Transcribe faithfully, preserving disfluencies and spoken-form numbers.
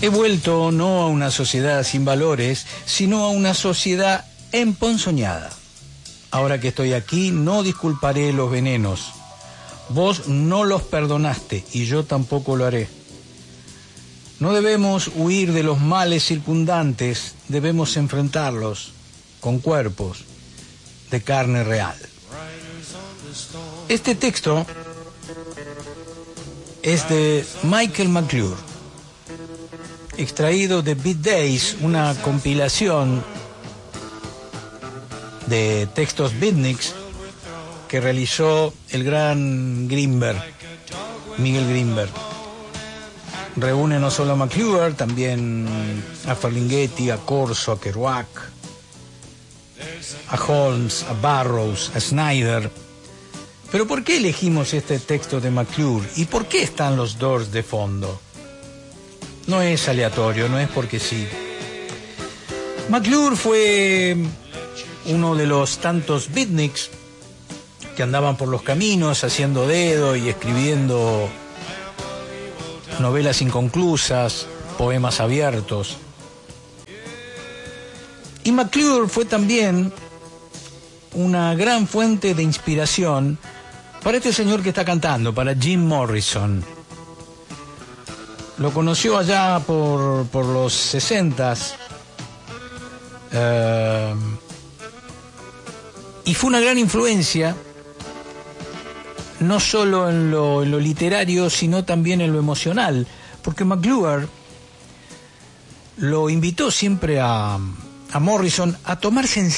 He vuelto no a una sociedad sin valores, sino a una sociedad emponzoñada. Ahora que estoy aquí, no disculparé los venenos. Vos no los perdonaste y yo tampoco lo haré. No debemos huir de los males circundantes, debemos enfrentarlos con cuerpos de carne real. Este texto es de Michael McClure, extraído de Beat Days, una compilación de textos beatniks que realizó el gran Greenberg, Miguel Greenberg. Reúne no solo a McClure, también a Ferlinghetti, a Corso, a Kerouac, a Holmes, a Burroughs, a Snyder. Pero ¿por qué elegimos este texto de McClure? ¿Y por qué están los Doors de fondo? No es aleatorio, no es porque sí. McClure fue uno de los tantos beatniks que andaban por los caminos haciendo dedo y escribiendo novelas inconclusas, poemas abiertos. Y McClure fue también una gran fuente de inspiración para este señor que está cantando, para Jim Morrison. Lo conoció allá por, por los sesentas, eh, y fue una gran influencia, no solo en lo, en lo literario, sino también en lo emocional, porque McClure lo invitó siempre a, a Morrison a tomarse en